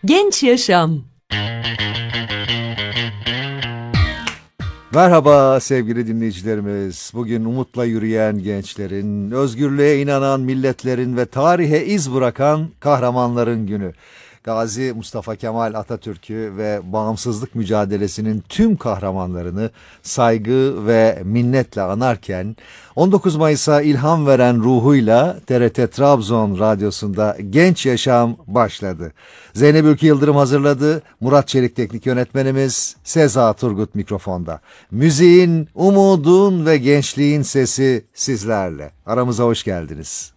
Genç Yaşam. Merhaba sevgili dinleyicilerimiz. Bugün umutla yürüyen gençlerin, özgürlüğe inanan milletlerin ve tarihe iz bırakan kahramanların günü. Gazi Mustafa Kemal Atatürk'ü ve bağımsızlık mücadelesinin tüm kahramanlarını saygı ve minnetle anarken 19 Mayıs'a ilham veren ruhuyla TRT Trabzon Radyosu'nda Genç Yaşam başladı. Zeynep Ülkü Yıldırım hazırladı, Murat Çelik teknik yönetmenimiz, Seza Turgut mikrofonda. Müziğin, umudun ve gençliğin sesi sizlerle. Aramıza hoş geldiniz.